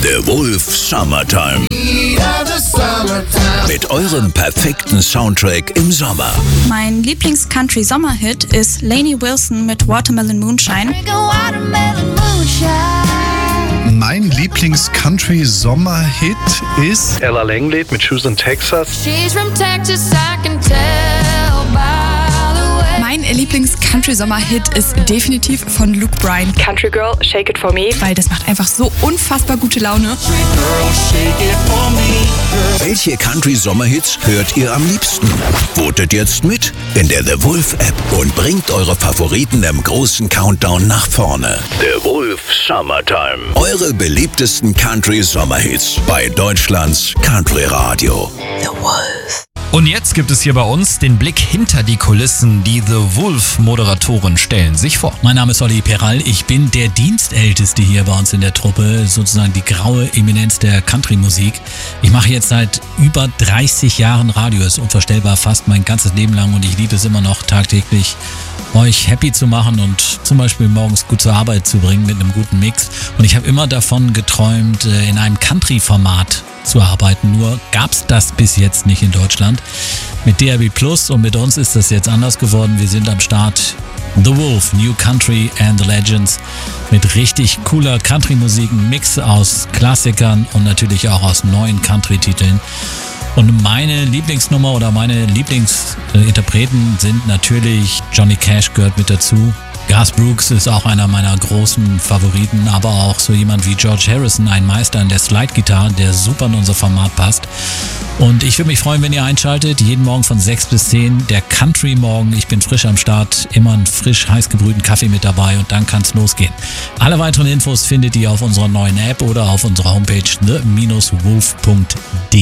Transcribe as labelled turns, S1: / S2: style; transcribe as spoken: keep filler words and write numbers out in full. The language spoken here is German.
S1: The Wolf Summertime. Mit eurem perfekten Soundtrack im Sommer.
S2: Mein Lieblings-Country-Sommerhit ist Lainey Wilson mit Watermelon Moonshine.
S3: Mein Lieblings-Country-Sommerhit ist
S4: Ella Langley mit Shoes in Texas.
S5: She's from Texas, I can tell by the way.
S6: Mein Lieblings-Country-Sommer-Hit ist definitiv von Luke Bryan.
S7: Country Girl, Shake It For Me.
S6: Weil das macht einfach so unfassbar gute Laune.
S1: Welche Country-Sommerhits hört ihr am liebsten? Votet jetzt mit in der The Wolf App und bringt eure Favoriten im großen Countdown nach vorne. The Wolf Summertime. Eure beliebtesten Country-Sommerhits bei Deutschlands Country Radio. The Wolf.
S8: Und jetzt gibt es hier bei uns den Blick hinter die Kulissen. Die The Wolf-Moderatoren stellen sich vor.
S9: Mein Name ist Olli Peral. Ich bin der Dienstälteste hier bei uns in der Truppe, sozusagen die graue Eminenz der Country-Musik. Ich mache jetzt seit über dreißig Jahren Radio, ist unvorstellbar, fast mein ganzes Leben lang, und ich liebe es immer noch tagtäglich, euch happy zu machen und zum Beispiel morgens gut zur Arbeit zu bringen mit einem guten Mix. Und ich habe immer davon geträumt, in einem Country-Format zu arbeiten, nur gab es das bis jetzt nicht in Deutschland. Mit D R B Plus und mit uns ist das jetzt anders geworden. Wir sind am Start. The Wolf, New Country and the Legends, mit richtig cooler Country-Musik, ein Mix aus Klassikern und natürlich auch aus neuen Country-Titeln. Und meine Lieblingsnummer oder meine Lieblingsinterpreten sind natürlich Johnny Cash, gehört mit dazu. Garth Brooks ist auch einer meiner großen Favoriten, aber auch so jemand wie George Harrison, ein Meister in der Slide-Gitarre, der super in unser Format passt. Und ich würde mich freuen, wenn ihr einschaltet, jeden Morgen von sechs bis zehn, der Country-Morgen. Ich bin frisch am Start, immer einen frisch heiß gebrühten Kaffee mit dabei, und dann kann es losgehen. Alle weiteren Infos findet ihr auf unserer neuen App oder auf unserer Homepage the wolf punkt de.